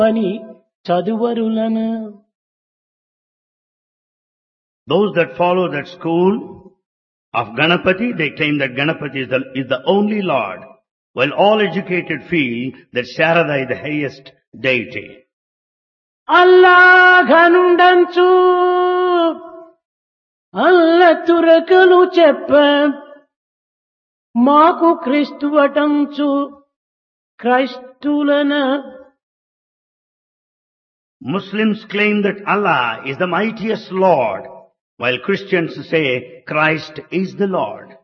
అని చదువరులను Those that follow that school of Ganapati, they claim that Ganapati is the only Lord, while all educated feel that Sharada is the highest deity. అల్లాఘనుండంచు అల్ల తురకలు చెప్ప మాకు క్రీస్తువటంచు క్రైస్తులన Muslims claim that Allah is the mightiest Lord, while Christians say Christ is the Lord.